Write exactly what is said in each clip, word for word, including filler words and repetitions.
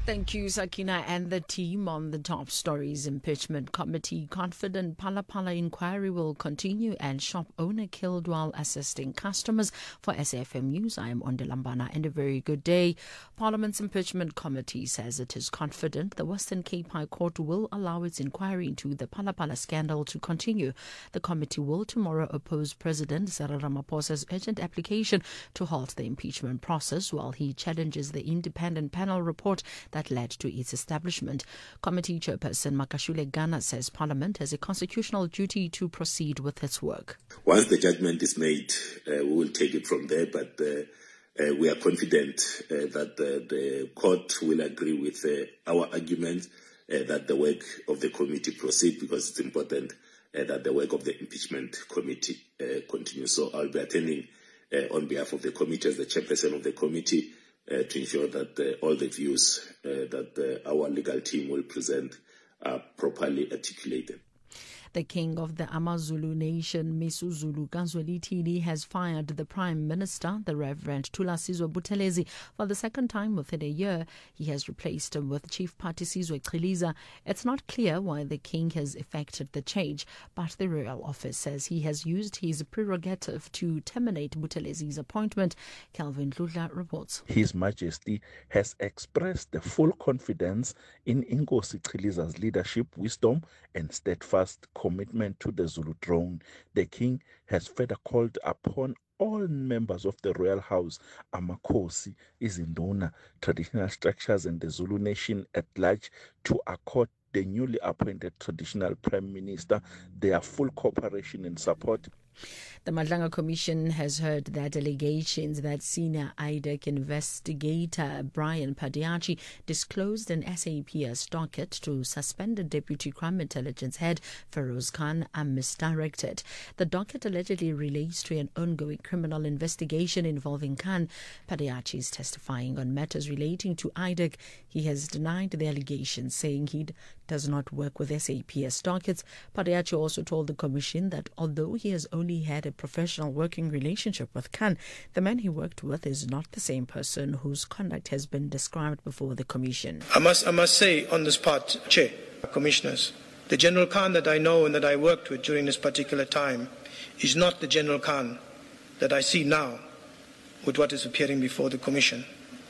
Thank you, Sakina, and the team on the Top Stories Impeachment Committee. Confident Phala Phala inquiry will continue and shop owner killed while assisting customers. For S A F M News, I am Ondelambana and a very good day. Parliament's Impeachment Committee says it is confident the Western Cape High Court will allow its inquiry into the Phala Phala scandal to continue. The committee will tomorrow oppose President Cyril Ramaphosa's urgent application to halt the impeachment process while he challenges the independent panel report that led to its establishment. Committee Chairperson Makashule Gana says Parliament has a constitutional duty to proceed with its work. Once the judgment is made, uh, we will take it from there, but uh, uh, we are confident uh, that uh, the court will agree with uh, our arguments uh, that the work of the committee proceed, because it's important uh, that the work of the impeachment committee uh, continues. So I'll be attending uh, on behalf of the committee as the chairperson of the committee Uh, to ensure that uh, all the views uh, that uh, our legal team will present are properly articulated. The king of the Amazulu nation, Misuzulu Kazwelithini, has fired the Prime Minister, the Reverend Thulasizwe Buthelezi, for the second time within a year. He has replaced him with Chief Party Sizwe Xiliza. It's not clear why the king has effected the change, but the royal office says he has used his prerogative to terminate Buthelezi's appointment. Calvin Ludla reports. His Majesty has expressed the full confidence in Inkosi Xiliza's leadership, wisdom, and steadfast commitment to the Zulu throne. The king has further called upon all members of the royal house, Amakhosi, Izinduna, traditional structures, and the Zulu nation at large to accord the newly appointed traditional prime minister their full cooperation and support. The Madlanga Commission has heard that allegations that senior I D E C investigator Brian Padiachi disclosed an S A P S docket to suspended Deputy Crime Intelligence Head Feroz Khan are misdirected. The docket allegedly relates to an ongoing criminal investigation involving Khan. Padiachi is testifying on matters relating to I D E C. He has denied the allegations, saying he does not work with S A P S dockets. Padiachi also told the Commission that although he has only had a professional working relationship with Khan, the man he worked with is not the same person whose conduct has been described before the Commission. I must, I must say on this part, Chair, Commissioners, the General Khan that I know and that I worked with during this particular time is not the General Khan that I see now with what is appearing before the Commission.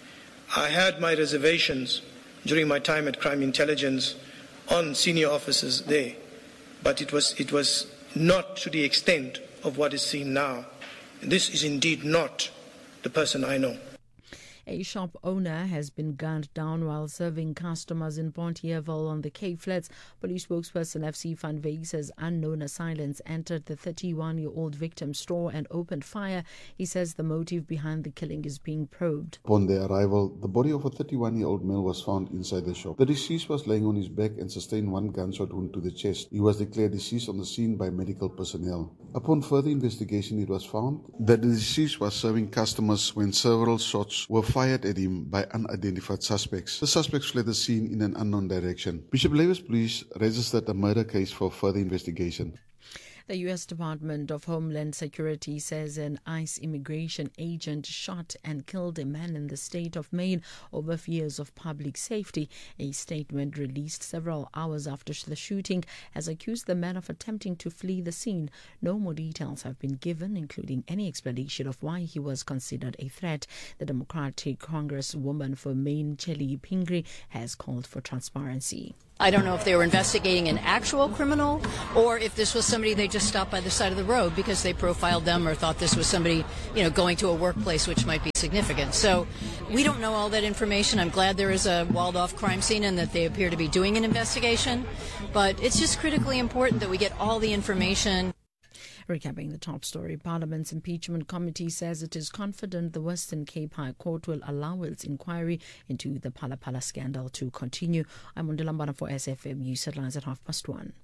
I had my reservations during my time at Crime Intelligence on senior officers there, but it was, it was not to the extent of what is seen now. This is indeed not the person I know. A shop owner has been gunned down while serving customers in Pontieville on the Cape Flats. Police spokesperson F C Van Veek says unknown assailants entered the thirty-one-year-old victim's store and opened fire. He says the motive behind the killing is being probed. Upon their arrival, the body of a thirty-one-year-old male was found inside the shop. The deceased was laying on his back and sustained one gunshot wound to the chest. He was declared deceased on the scene by medical personnel. Upon further investigation, it was found that the deceased was serving customers when several shots were fired at him by unidentified suspects. The suspects fled the scene in an unknown direction. Bishop Lewis Police registered a murder case for further investigation. The U S Department of Homeland Security says an ICE immigration agent shot and killed a man in the state of Maine over fears of public safety. A statement released several hours after the shooting has accused the man of attempting to flee the scene. No more details have been given, including any explanation of why he was considered a threat. The Democratic Congresswoman for Maine, Chelly Pingree, has called for transparency. I don't know if they were investigating an actual criminal or if this was somebody they just stopped by the side of the road because they profiled them or thought this was somebody, you know, going to a workplace, which might be significant. So we don't know all that information. I'm glad there is a walled-off crime scene and that they appear to be doing an investigation. But it's just critically important that we get all the information. Recapping the top story, Parliament's Impeachment Committee says it is confident the Western Cape High Court will allow its inquiry into the Phala Phala scandal to continue. I'm Ondelambana for S A F M News headlines at half past one.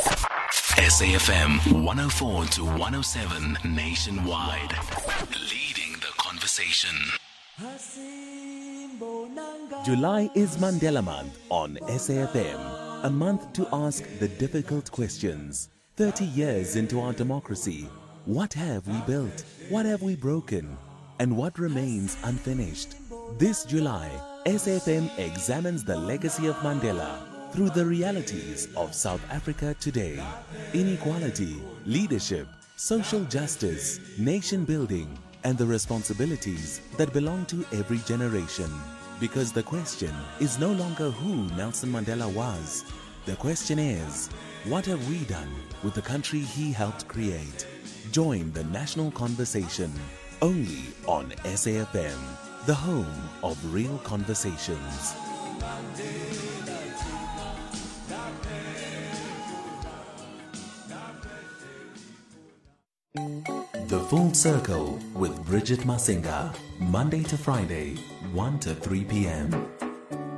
S A F M one oh four to one oh seven nationwide, leading the conversation. July is Mandela Month on S A F M, a month to ask the difficult questions. thirty years into our democracy, what have we built? What have we broken? And what remains unfinished? This July, S A F M examines the legacy of Mandela through the realities of South Africa today. Inequality, leadership, social justice, nation building, and the responsibilities that belong to every generation. Because the question is no longer who Nelson Mandela was. The question is, what have we done with the country he helped create? Join the national conversation only on S A F M, the home of real conversations. The Full Circle with Bridget Masinga, Monday to Friday, one to three p.m.